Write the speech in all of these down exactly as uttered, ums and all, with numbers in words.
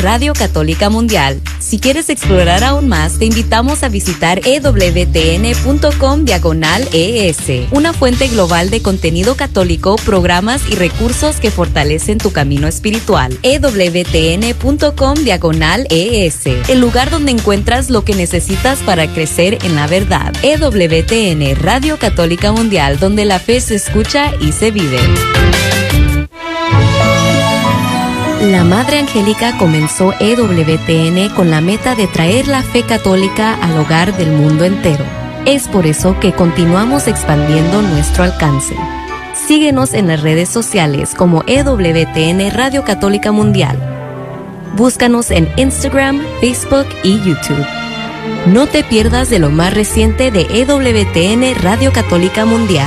Radio Católica Mundial. Si quieres explorar aún más, te invitamos a visitar ewtn.com diagonal ES, una fuente global de contenido católico, programas y recursos que fortalecen tu camino espiritual. ewtn.com diagonal ES, el lugar donde encuentras lo que necesitas para crecer en la verdad. E W T N, Radio Católica Mundial, donde la fe se escucha y se vive. La Madre Angélica comenzó E W T N con la meta de traer la fe católica al hogar del mundo entero. Es por eso que continuamos expandiendo nuestro alcance. Síguenos en las redes sociales como E W T N Radio Católica Mundial. Búscanos en Instagram, Facebook y YouTube. No te pierdas de lo más reciente de E W T N Radio Católica Mundial.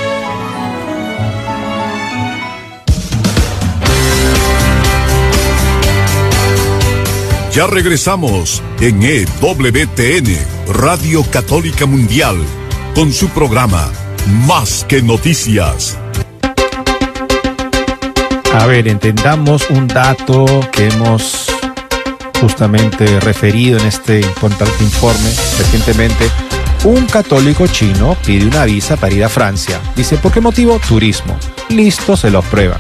Ya regresamos en E W T N Radio Católica Mundial con su programa Más que Noticias. A ver, entendamos un dato que hemos justamente referido en este importante informe recientemente. Un católico chino pide una visa para ir a Francia. Dice, ¿por qué motivo? Turismo. Listo, se lo aprueban.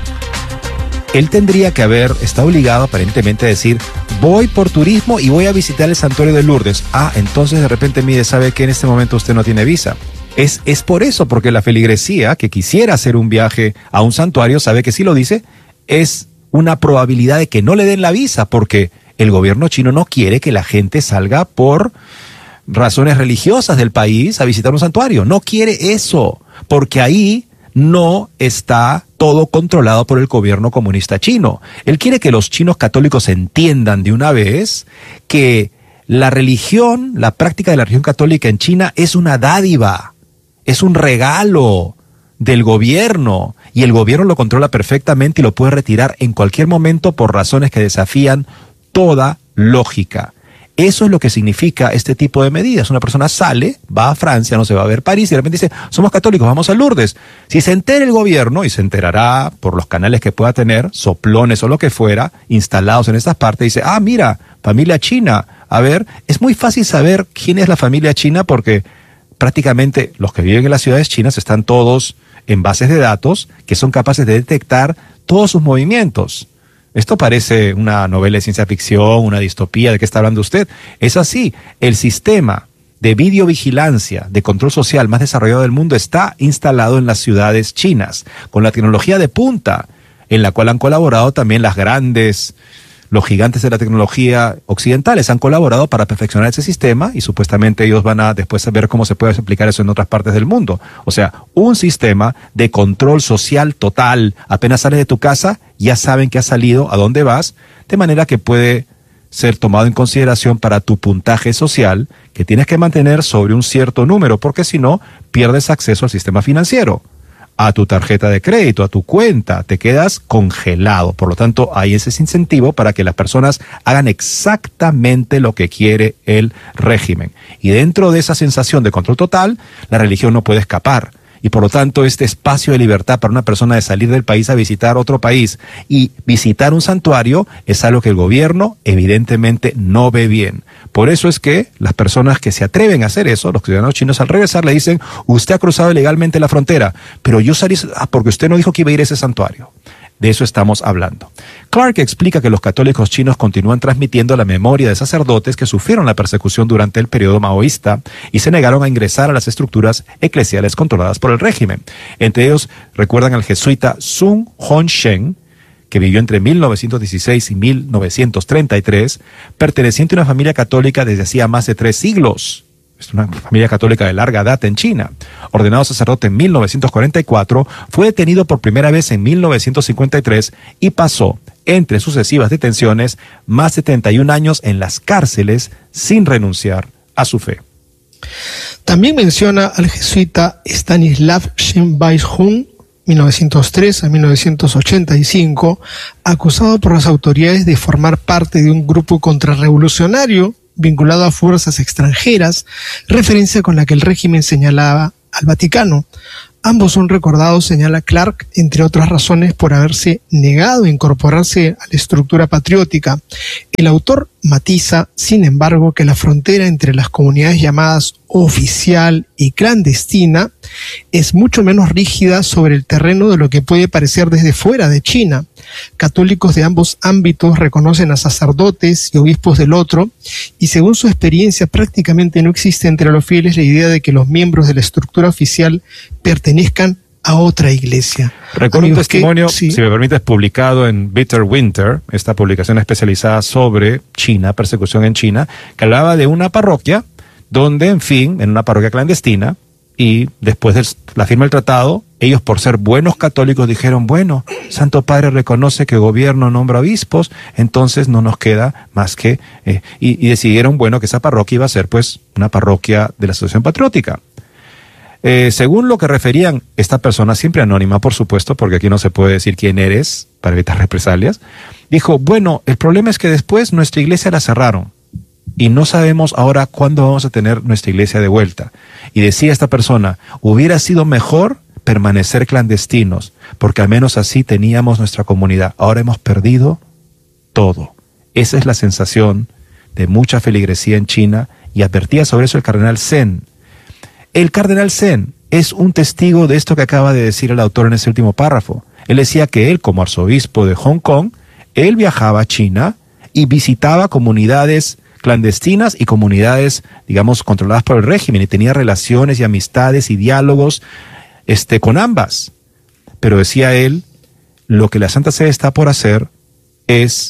Él tendría que haber, está obligado aparentemente a decir, voy por turismo y voy a visitar el santuario de Lourdes. Ah, entonces de repente mire, sabe que en este momento usted no tiene visa. Es, es por eso, porque la feligresía que quisiera hacer un viaje a un santuario, sabe que si lo dice, es una probabilidad de que no le den la visa, porque el gobierno chino no quiere que la gente salga por razones religiosas del país a visitar un santuario. No quiere eso, porque ahí no está todo controlado por el gobierno comunista chino. Él quiere que los chinos católicos entiendan de una vez que la religión, la práctica de la religión católica en China es una dádiva, es un regalo del gobierno, y el gobierno lo controla perfectamente y lo puede retirar en cualquier momento por razones que desafían toda lógica. Eso es lo que significa este tipo de medidas. Una persona sale, va a Francia, no se va a ver París, y de repente dice, somos católicos, vamos a Lourdes. Si se entera el gobierno, y se enterará por los canales que pueda tener, soplones o lo que fuera, instalados en estas partes, dice, ah, mira, familia china. A ver, es muy fácil saber quién es la familia china porque prácticamente los que viven en las ciudades chinas están todos en bases de datos que son capaces de detectar todos sus movimientos. Esto parece una novela de ciencia ficción, una distopía, ¿de qué está hablando usted? Es así, el sistema de videovigilancia, de control social más desarrollado del mundo está instalado en las ciudades chinas, con la tecnología de punta, en la cual han colaborado también las grandes, los gigantes de la tecnología occidentales, han colaborado para perfeccionar ese sistema y supuestamente ellos van a después saber cómo se puede aplicar eso en otras partes del mundo. O sea, un sistema de control social total. Apenas sales de tu casa, ya saben que has salido, a dónde vas, de manera que puede ser tomado en consideración para tu puntaje social, que tienes que mantener sobre un cierto número, porque si no, pierdes acceso al sistema financiero, a tu tarjeta de crédito, a tu cuenta, te quedas congelado. Por lo tanto, hay ese incentivo para que las personas hagan exactamente lo que quiere el régimen. Y dentro de esa sensación de control total, la religión no puede escapar. Y por lo tanto, este espacio de libertad para una persona de salir del país a visitar otro país y visitar un santuario es algo que el gobierno evidentemente no ve bien. Por eso es que las personas que se atreven a hacer eso, los ciudadanos chinos al regresar le dicen, usted ha cruzado ilegalmente la frontera, pero yo salí ah, porque usted no dijo que iba a ir a ese santuario. De eso estamos hablando. Clark explica que los católicos chinos continúan transmitiendo la memoria de sacerdotes que sufrieron la persecución durante el periodo maoísta y se negaron a ingresar a las estructuras eclesiales controladas por el régimen. Entre ellos recuerdan al jesuita Sun Hong-shen, que vivió entre mil novecientos dieciséis y mil novecientos treinta y tres, perteneciente a una familia católica desde hacía más de tres siglos. Es una familia católica de larga data en China. Ordenado sacerdote en mil novecientos cuarenta y cuatro, fue detenido por primera vez en mil novecientos cincuenta y tres y pasó, entre sucesivas detenciones, más de treinta y un años en las cárceles sin renunciar a su fe. También menciona al jesuita Stanislav Shenbai-Jun, mil novecientos tres a mil novecientos ochenta y cinco, acusado por las autoridades de formar parte de un grupo contrarrevolucionario vinculado a fuerzas extranjeras, referencia con la que el régimen señalaba al Vaticano. Ambos son recordados, señala Clark, entre otras razones, por haberse negado a incorporarse a la estructura patriótica. El autor matiza, sin embargo, que la frontera entre las comunidades llamadas oficial y clandestina es mucho menos rígida sobre el terreno de lo que puede parecer desde fuera de China. Católicos de ambos ámbitos reconocen a sacerdotes y obispos del otro, y según su experiencia prácticamente no existe entre los fieles la idea de que los miembros de la estructura oficial pertenezcan a otra iglesia. Recuerdo un Amigos, testimonio, que, sí. si me permites, publicado en Bitter Winter, esta publicación especializada sobre China, persecución en China, que hablaba de una parroquia donde, en fin, en una parroquia clandestina, y después de la firma del tratado, ellos, por ser buenos católicos, dijeron, bueno, Santo Padre reconoce que el gobierno nombra obispos, entonces no nos queda más que... Eh, y, y decidieron, bueno, que esa parroquia iba a ser, pues, una parroquia de la Asociación Patriótica. Eh, según lo que referían esta persona, siempre anónima, por supuesto, porque aquí no se puede decir quién eres para evitar represalias, dijo, bueno, el problema es que después nuestra iglesia la cerraron y no sabemos ahora cuándo vamos a tener nuestra iglesia de vuelta. Y decía esta persona, hubiera sido mejor permanecer clandestinos, porque al menos así teníamos nuestra comunidad. Ahora hemos perdido todo. Esa es la sensación de mucha feligresía en China, y advertía sobre eso el cardenal Zen. El cardenal Zen es un testigo de esto que acaba de decir el autor en ese último párrafo. Él decía que él, como arzobispo de Hong Kong, él viajaba a China y visitaba comunidades clandestinas y comunidades, digamos, controladas por el régimen, y tenía relaciones y amistades y diálogos este, con ambas. Pero decía él, lo que la Santa Sede está por hacer es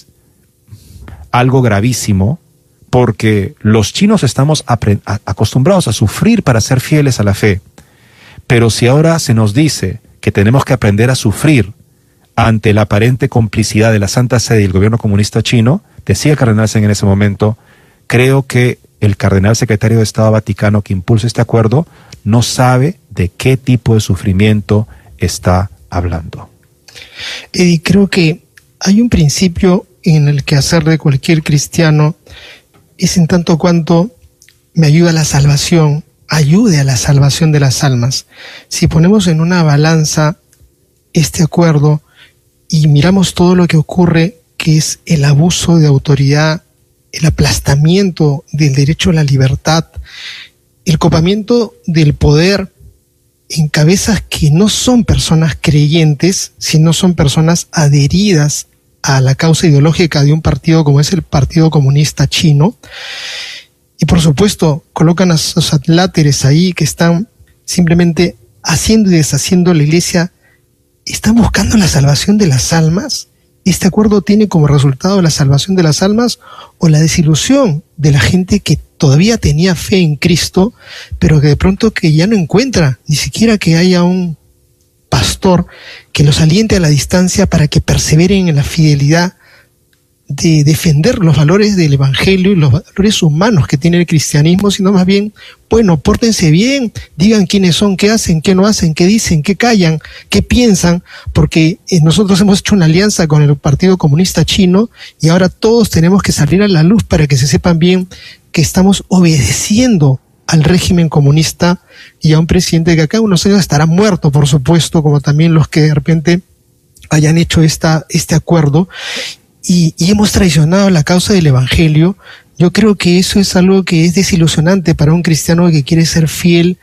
algo gravísimo, porque los chinos estamos acostumbrados a sufrir para ser fieles a la fe. Pero si ahora se nos dice que tenemos que aprender a sufrir ante la aparente complicidad de la Santa Sede y el gobierno comunista chino, decía el cardenal Zen en ese momento, creo que el cardenal secretario de Estado Vaticano que impulsa este acuerdo no sabe de qué tipo de sufrimiento está hablando. Eddie, creo que hay un principio en el quehacer de cualquier cristiano, es en tanto cuanto me ayuda a la salvación, ayude a la salvación de las almas. Si ponemos en una balanza este acuerdo y miramos todo lo que ocurre, que es el abuso de autoridad, el aplastamiento del derecho a la libertad, el copamiento del poder en cabezas que no son personas creyentes, sino son personas adheridas a la causa ideológica de un partido como es el Partido Comunista Chino, y por supuesto colocan a sus adláteres ahí que están simplemente haciendo y deshaciendo la iglesia. ¿Están buscando la salvación de las almas? ¿Este acuerdo tiene como resultado la salvación de las almas o la desilusión de la gente que todavía tenía fe en Cristo, pero que de pronto que ya no encuentra ni siquiera que haya un pastor que los aliente a la distancia para que perseveren en la fidelidad de defender los valores del Evangelio y los valores humanos que tiene el cristianismo, sino más bien, bueno, pórtense bien, digan quiénes son, qué hacen, qué no hacen, qué dicen, qué callan, qué piensan, porque eh, nosotros hemos hecho una alianza con el Partido Comunista Chino y ahora todos tenemos que salir a la luz para que se sepan bien que estamos obedeciendo al régimen comunista y a un presidente que acá unos años estará muerto, por supuesto, como también los que de repente hayan hecho esta, este acuerdo. Y, y hemos traicionado la causa del Evangelio. Yo creo que eso es algo que es desilusionante para un cristiano que quiere ser fiel,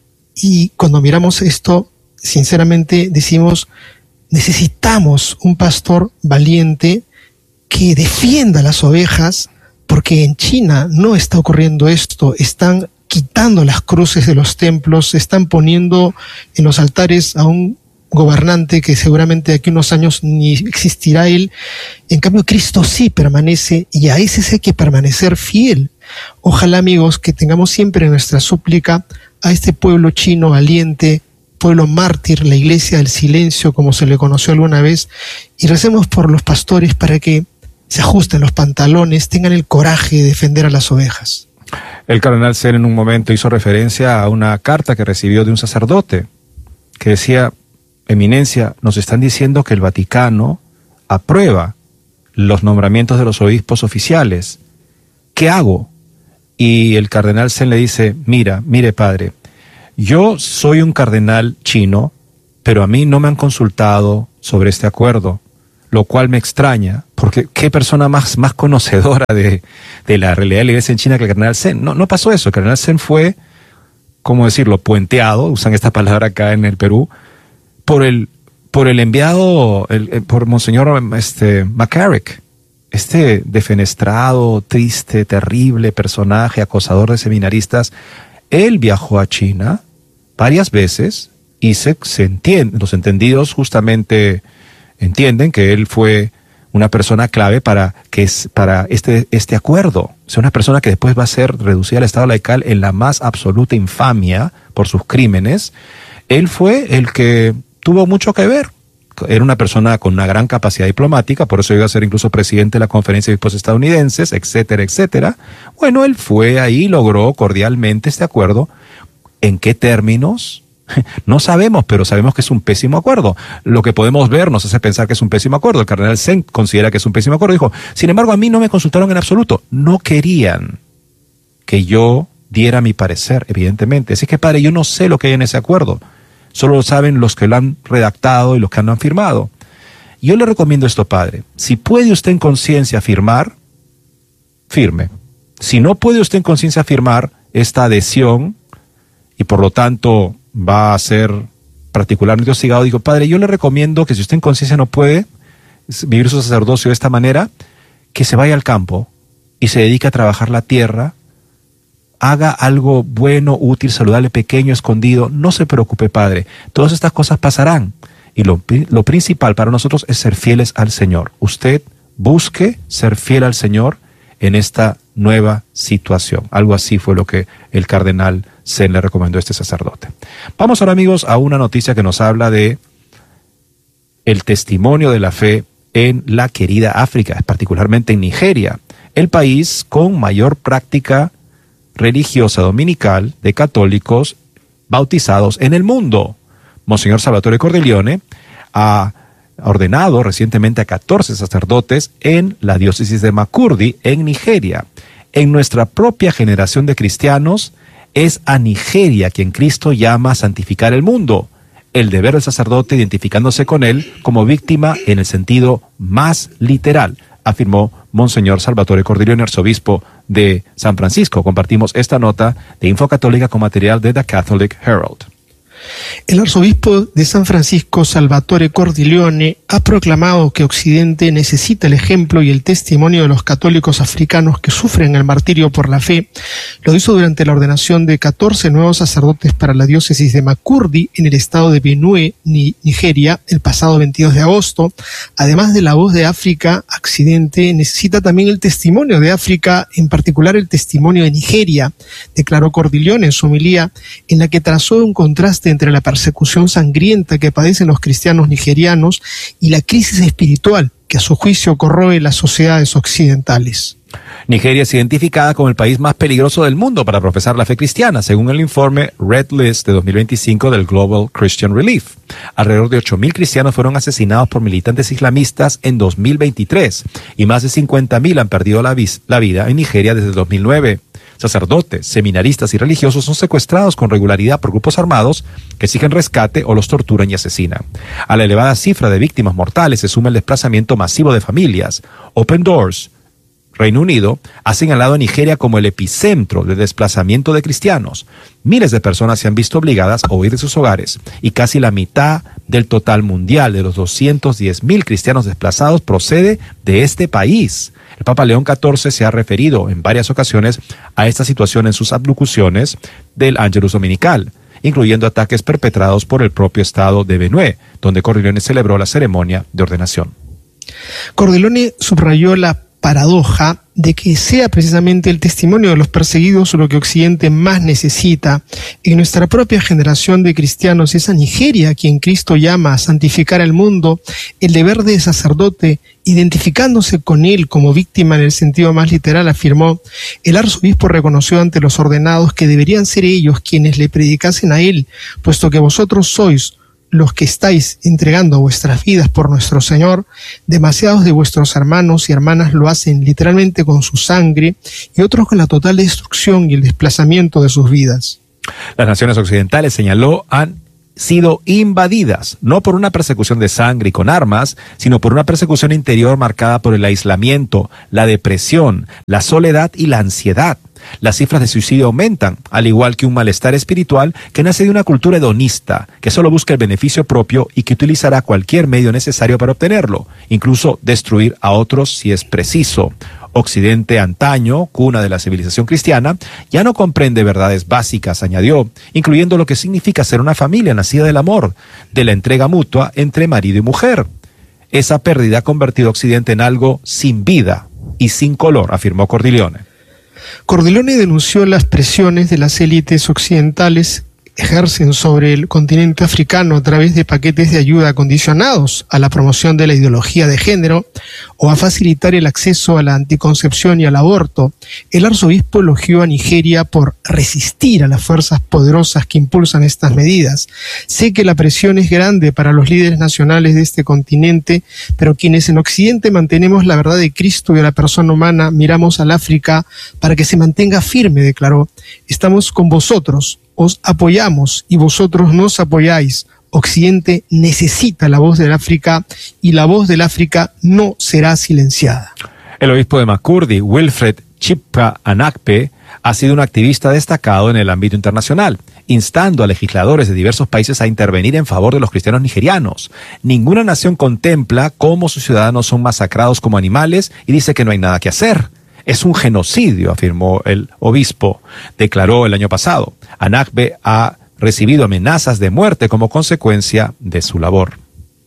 y cuando miramos esto, sinceramente decimos, necesitamos un pastor valiente que defienda las ovejas, porque en China no está ocurriendo esto. Están quitando las cruces de los templos, se están poniendo en los altares a un gobernante que seguramente de aquí unos años ni existirá él. En cambio, Cristo sí permanece, y a ese hay que permanecer fiel. Ojalá, amigos, que tengamos siempre en nuestra súplica a este pueblo chino valiente, pueblo mártir, la iglesia del silencio, como se le conoció alguna vez, y recemos por los pastores para que se ajusten los pantalones, tengan el coraje de defender a las ovejas. El cardenal Zen en un momento hizo referencia a una carta que recibió de un sacerdote que decía: Eminencia, nos están diciendo que el Vaticano aprueba los nombramientos de los obispos oficiales. ¿Qué hago? Y el cardenal Zen le dice: mira, mire padre, yo soy un cardenal chino, pero a mí no me han consultado sobre este acuerdo, lo cual me extraña, porque qué persona más, más conocedora de, de la realidad de la iglesia en China que el cardenal Zen. No, no pasó eso, el cardenal Zen fue, ¿cómo decirlo?, puenteado, usan esta palabra acá en el Perú, por el, por el enviado, el, el, por Monseñor este, McCarrick, este defenestrado, triste, terrible personaje, acosador de seminaristas. Él viajó a China varias veces y se, se entiende, los entendidos justamente entienden que él fue una persona clave para, que es, para este, este acuerdo. O sea, una persona que después va a ser reducida al estado laical en la más absoluta infamia por sus crímenes. Él fue el que tuvo mucho que ver. Era una persona con una gran capacidad diplomática, por eso iba a ser incluso presidente de la Conferencia de Obispos Estadounidenses, etcétera, etcétera. Bueno, él fue ahí, logró cordialmente este acuerdo. ¿En qué términos? No sabemos, pero sabemos que es un pésimo acuerdo. Lo que podemos ver nos hace pensar que es un pésimo acuerdo. El cardenal Zen considera que es un pésimo acuerdo. Dijo, sin embargo, a mí no me consultaron en absoluto. No querían que yo diera mi parecer, evidentemente. Así que, padre, yo no sé lo que hay en ese acuerdo. Solo lo saben los que lo han redactado y los que lo han firmado. Yo le recomiendo esto, padre. Si puede usted en conciencia firmar, firme. Si no puede usted en conciencia firmar esta adhesión y por lo tanto va a ser particularmente hostigado, digo, padre, yo le recomiendo que si usted en conciencia no puede vivir su sacerdocio de esta manera, que se vaya al campo y se dedique a trabajar la tierra, haga algo bueno, útil, saludable, pequeño, escondido. No se preocupe, padre. Todas estas cosas pasarán. Y lo, lo principal para nosotros es ser fieles al Señor. Usted busque ser fiel al Señor en esta nueva situación. Algo así fue lo que el cardenal Zen le recomendó a este sacerdote. Vamos ahora, amigos, a una noticia que nos habla de el testimonio de la fe en la querida África, particularmente en Nigeria, el país con mayor práctica religiosa dominical de católicos bautizados en el mundo. Monseñor Salvatore Cordileone ha ordenado recientemente a catorce sacerdotes en la diócesis de Makurdi, en Nigeria. En nuestra propia generación de cristianos, es a Nigeria quien Cristo llama a santificar el mundo. El deber del sacerdote identificándose con él como víctima en el sentido más literal, afirmó Monseñor Salvatore Cordileone, arzobispo de San Francisco. Compartimos esta nota de Info Católica con material de The Catholic Herald. El arzobispo de San Francisco, Salvatore Cordileone, ha proclamado que Occidente necesita el ejemplo y el testimonio de los católicos africanos que sufren el martirio por la fe. Lo hizo durante la ordenación de catorce nuevos sacerdotes para la diócesis de Makurdi, en el estado de Benue, Nigeria, el pasado veintidós de agosto. Además de la voz de África, Occidente necesita también el testimonio de África, en particular el testimonio de Nigeria, declaró Cordileone en su homilía, en la que trazó un contraste entre la persecución sangrienta que padecen los cristianos nigerianos y la crisis espiritual que a su juicio corroe las sociedades occidentales. Nigeria es identificada como el país más peligroso del mundo para profesar la fe cristiana, según el informe Red List de dos mil veinticinco del Global Christian Relief. Alrededor de ocho mil cristianos fueron asesinados por militantes islamistas en dos mil veintitrés y más de cincuenta mil han perdido la, la vida en Nigeria desde dos mil nueve. Sacerdotes, seminaristas y religiosos son secuestrados con regularidad por grupos armados que exigen rescate o los torturan y asesinan. A la elevada cifra de víctimas mortales se suma el desplazamiento masivo de familias. Open Doors, Reino Unido, ha señalado a Nigeria como el epicentro de desplazamiento de cristianos. Miles de personas se han visto obligadas a huir de sus hogares y casi la mitad del total mundial de los doscientos diez mil cristianos desplazados procede de este país. El Papa León catorce se ha referido en varias ocasiones a esta situación en sus abluciones del Ángelus Dominical, incluyendo ataques perpetrados por el propio estado de Benue, donde Cordileone celebró la ceremonia de ordenación. Cordileone subrayó la paradoja de que sea precisamente el testimonio de los perseguidos lo que Occidente más necesita. En nuestra propia generación de cristianos es a Nigeria quien Cristo llama a santificar el mundo. El deber de sacerdote, identificándose con él como víctima en el sentido más literal, afirmó. El arzobispo reconoció ante los ordenados que deberían ser ellos quienes le predicasen a él, puesto que vosotros sois los que estáis entregando vuestras vidas por nuestro Señor. Demasiados de vuestros hermanos y hermanas lo hacen literalmente con su sangre y otros con la total destrucción y el desplazamiento de sus vidas. Las naciones occidentales, señaló, han sido invadidas, no por una persecución de sangre y con armas, sino por una persecución interior marcada por el aislamiento, la depresión, la soledad y la ansiedad. Las cifras de suicidio aumentan, al igual que un malestar espiritual que nace de una cultura hedonista, que solo busca el beneficio propio y que utilizará cualquier medio necesario para obtenerlo, incluso destruir a otros si es preciso. Occidente antaño, cuna de la civilización cristiana, ya no comprende verdades básicas, añadió, incluyendo lo que significa ser una familia nacida del amor, de la entrega mutua entre marido y mujer. Esa pérdida ha convertido a Occidente en algo sin vida y sin color, afirmó Cordileone. Cordileone denunció las presiones de las élites occidentales ejercen sobre el continente africano a través de paquetes de ayuda condicionados a la promoción de la ideología de género o a facilitar el acceso a la anticoncepción y al aborto. El arzobispo elogió a Nigeria por resistir a las fuerzas poderosas que impulsan estas medidas. Sé que la presión es grande para los líderes nacionales de este continente, pero quienes en Occidente mantenemos la verdad de Cristo y de la persona humana, miramos al África para que se mantenga firme, declaró. Estamos con vosotros. Os apoyamos y vosotros nos apoyáis. Occidente necesita la voz del África y la voz del África no será silenciada. El obispo de Makurdi, Wilfred Chipka Anakpe, ha sido un activista destacado en el ámbito internacional, instando a legisladores de diversos países a intervenir en favor de los cristianos nigerianos. Ninguna nación contempla cómo sus ciudadanos son masacrados como animales y dice que no hay nada que hacer. Es un genocidio, afirmó el obispo, declaró el año pasado. Anakpe ha recibido amenazas de muerte como consecuencia de su labor.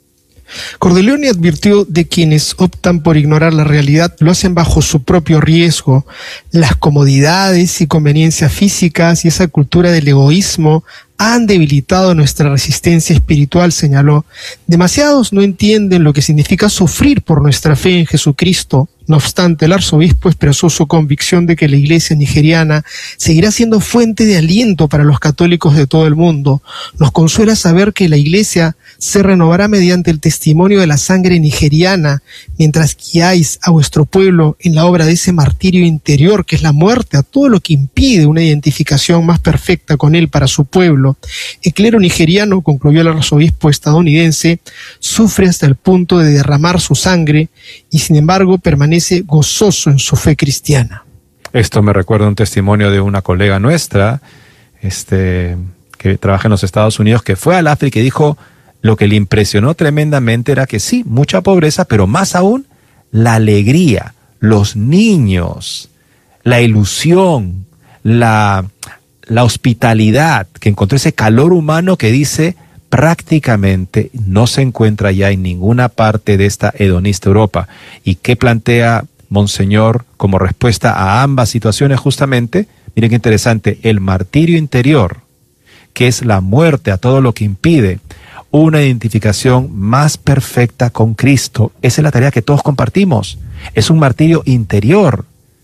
Cordileone advirtió de quienes optan por ignorar la realidad lo hacen bajo su propio riesgo. Las comodidades y conveniencias físicas y esa cultura del egoísmo han debilitado nuestra resistencia espiritual, señaló. Demasiados no entienden lo que significa sufrir por nuestra fe en Jesucristo. No obstante, el arzobispo expresó su convicción de que la iglesia nigeriana seguirá siendo fuente de aliento para los católicos de todo el mundo. Nos consuela saber que la iglesia se renovará mediante el testimonio de la sangre nigeriana, mientras guiáis a vuestro pueblo en la obra de ese martirio interior que es la muerte a todo lo que impide una identificación más perfecta con él para su pueblo. El clero nigeriano, concluyó el arzobispo estadounidense, sufre hasta el punto de derramar su sangre y sin embargo permanece gozoso en su fe cristiana. Esto me recuerda un testimonio de una colega nuestra, este, que trabaja en los Estados Unidos, que fue al África y dijo, lo que le impresionó tremendamente era que sí, mucha pobreza, pero más aún, la alegría, los niños, la ilusión, la, la hospitalidad, que encontró ese calor humano que dice, prácticamente no se encuentra ya en ninguna parte de esta hedonista Europa. ¿Y qué plantea Monseñor como respuesta a ambas situaciones justamente? Miren qué interesante, el martirio interior, que es la muerte a todo lo que impide una identificación más perfecta con Cristo. Esa es la tarea que todos compartimos. Es un martirio interior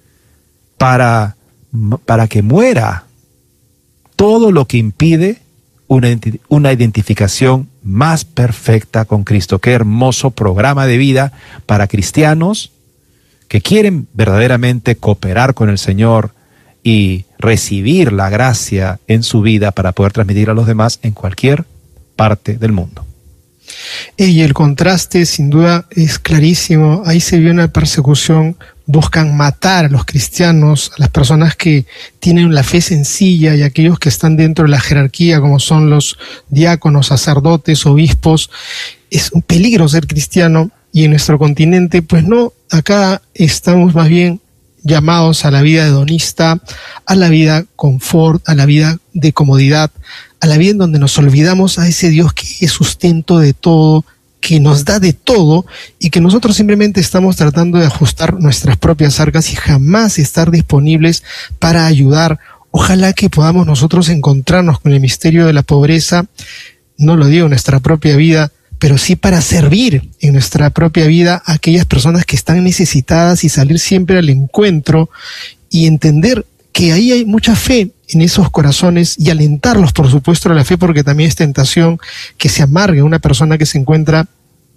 para, para que muera todo lo que impide Una, una identificación más perfecta con Cristo. Qué hermoso programa de vida para cristianos que quieren verdaderamente cooperar con el Señor y recibir la gracia en su vida para poder transmitir a los demás en cualquier parte del mundo. Y el contraste sin duda es clarísimo. Ahí se vio una persecución, buscan matar a los cristianos, a las personas que tienen la fe sencilla y aquellos que están dentro de la jerarquía, como son los diáconos, sacerdotes, obispos. Es un peligro ser cristiano y en nuestro continente, pues no, acá estamos más bien llamados a la vida hedonista, a la vida confort, a la vida de comodidad, a la vida en donde nos olvidamos a ese Dios que es sustento de todo, que nos da de todo y que nosotros simplemente estamos tratando de ajustar nuestras propias arcas y jamás estar disponibles para ayudar. Ojalá que podamos nosotros encontrarnos con el misterio de la pobreza, no lo digo en nuestra propia vida, pero sí para servir en nuestra propia vida a aquellas personas que están necesitadas y salir siempre al encuentro y entender que ahí hay mucha fe en esos corazones y alentarlos, por supuesto, a la fe, porque también es tentación que se amargue a una persona que se encuentra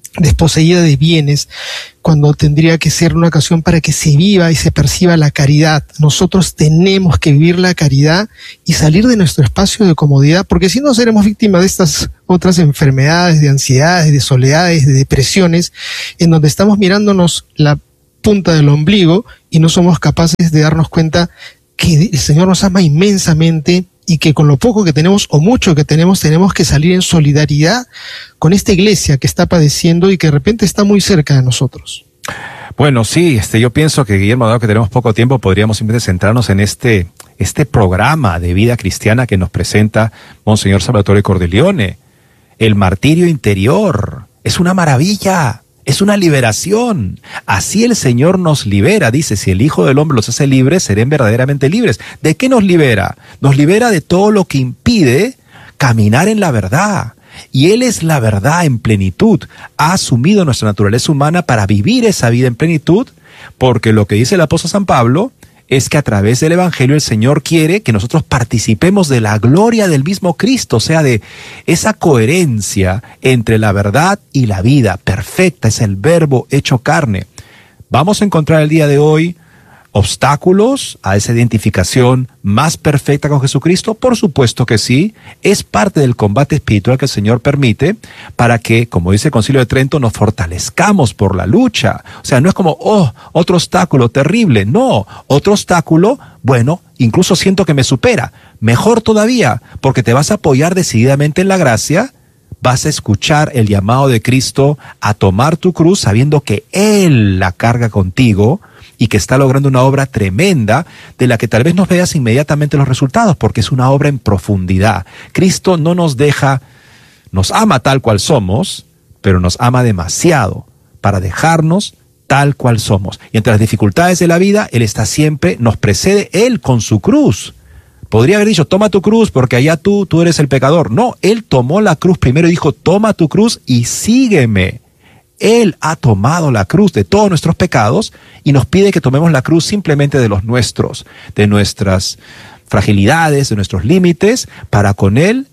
desposeída de bienes, cuando tendría que ser una ocasión para que se viva y se perciba la caridad. Nosotros tenemos que vivir la caridad y salir de nuestro espacio de comodidad, porque si no seremos víctimas de estas otras enfermedades, de ansiedades, de soledades, de depresiones, en donde estamos mirándonos la punta del ombligo y no somos capaces de darnos cuenta que el Señor nos ama inmensamente y que con lo poco que tenemos o mucho que tenemos, tenemos que salir en solidaridad con esta iglesia que está padeciendo y que de repente está muy cerca de nosotros. Bueno, sí, este, yo pienso que, Guillermo, dado que tenemos poco tiempo, podríamos simplemente centrarnos en este, este programa de vida cristiana que nos presenta Monseñor Salvatore Cordileone. El martirio interior es una maravilla. Es una liberación. Así el Señor nos libera. Dice, si el Hijo del Hombre los hace libres, serán verdaderamente libres. ¿De qué nos libera? Nos libera de todo lo que impide caminar en la verdad. Y Él es la verdad en plenitud. Ha asumido nuestra naturaleza humana para vivir esa vida en plenitud, porque lo que dice el apóstol San Pablo es que a través del Evangelio el Señor quiere que nosotros participemos de la gloria del mismo Cristo, o sea, de esa coherencia entre la verdad y la vida perfecta, es el Verbo hecho carne. Vamos a encontrar el día de hoy obstáculos a esa identificación más perfecta con Jesucristo. Por supuesto que sí, es parte del combate espiritual que el Señor permite para que, como dice el Concilio de Trento, nos fortalezcamos por la lucha. O sea, no es como, oh, otro obstáculo terrible. No, otro obstáculo, bueno, incluso siento que me supera. Mejor todavía, porque te vas a apoyar decididamente en la gracia, vas a escuchar el llamado de Cristo a tomar tu cruz sabiendo que Él la carga contigo y que está logrando una obra tremenda de la que tal vez no veas inmediatamente los resultados, porque es una obra en profundidad. Cristo no nos deja, nos ama tal cual somos, pero nos ama demasiado para dejarnos tal cual somos. Y entre las dificultades de la vida, Él está siempre, nos precede Él con su cruz. Podría haber dicho, toma tu cruz, porque allá tú, tú eres el pecador. No, Él tomó la cruz primero y dijo, toma tu cruz y sígueme. Él ha tomado la cruz de todos nuestros pecados y nos pide que tomemos la cruz simplemente de los nuestros, de nuestras fragilidades, de nuestros límites, para con Él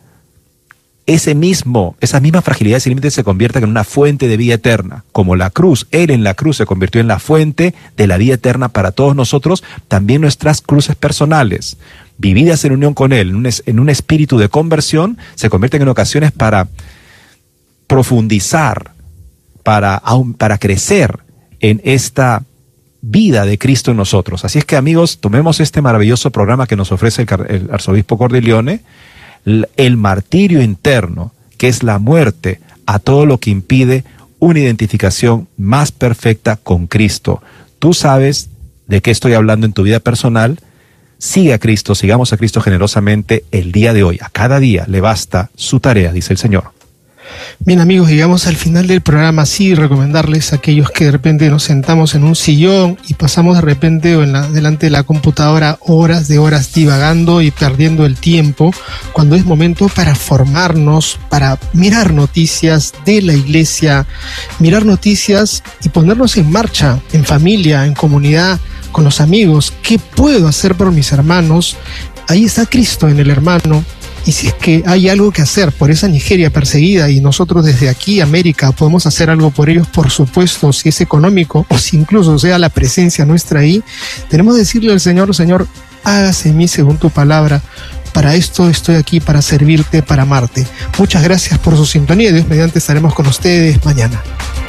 ese mismo, esas mismas fragilidades y límites se conviertan en una fuente de vida eterna. Como la cruz, Él en la cruz se convirtió en la fuente de la vida eterna para todos nosotros, también nuestras cruces personales, vividas en unión con Él, en un, en un espíritu de conversión, se convierten en ocasiones para profundizar, Para, para crecer en esta vida de Cristo en nosotros. Así es que, amigos, tomemos este maravilloso programa que nos ofrece el, el arzobispo Cordileone, el, el martirio interno, que es la muerte a todo lo que impide una identificación más perfecta con Cristo. Tú sabes de qué estoy hablando en tu vida personal. Sigue a Cristo, sigamos a Cristo generosamente el día de hoy. A cada día le basta su tarea, dice el Señor. Bien, amigos, llegamos al final del programa. Sí, recomendarles a aquellos que de repente nos sentamos en un sillón y pasamos de repente o en la, delante de la computadora horas de horas divagando y perdiendo el tiempo, cuando es momento para formarnos, para mirar noticias de la iglesia, mirar noticias y ponernos en marcha, en familia, en comunidad, con los amigos. ¿Qué puedo hacer por mis hermanos? Ahí está Cristo en el hermano. Y si es que hay algo que hacer por esa Nigeria perseguida y nosotros desde aquí, América, podemos hacer algo por ellos, por supuesto, si es económico o si incluso sea la presencia nuestra ahí, tenemos que decirle al Señor, Señor, hágase en mí según tu palabra. Para esto estoy aquí, para servirte, para amarte. Muchas gracias por su sintonía y Dios mediante estaremos con ustedes mañana.